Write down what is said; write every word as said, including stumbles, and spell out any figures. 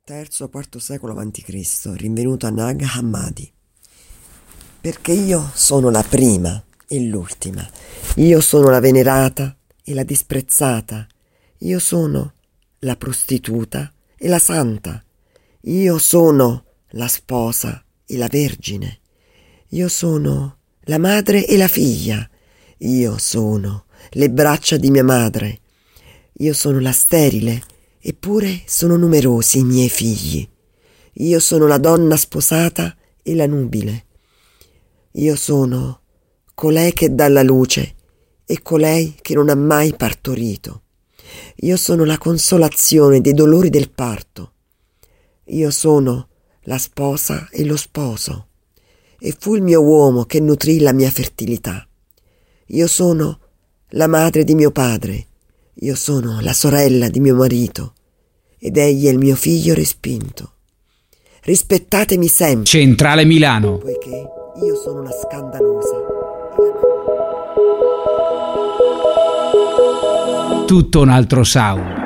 terzo quarto secolo avanti Cristo, rinvenuto a Nag Hammadi. Perché io sono la prima e l'ultima, io sono la venerata e la disprezzata, io sono la prostituta e la santa, io sono la sposa e la vergine, io sono la madre e la figlia, io sono le braccia di mia madre, io sono la sterile, eppure sono numerosi i miei figli. Io sono la donna sposata e la nubile. Io sono colei che dà la luce e colei che non ha mai partorito. Io sono la consolazione dei dolori del parto. Io sono la sposa e lo sposo. E fu il mio uomo che nutrì la mia fertilità. Io sono la madre di mio padre. Io sono la sorella di mio marito ed egli è il mio figlio respinto. Rispettatemi sempre. Centrale Milano. Poiché io sono la scandalosa. Tutto un altro sound.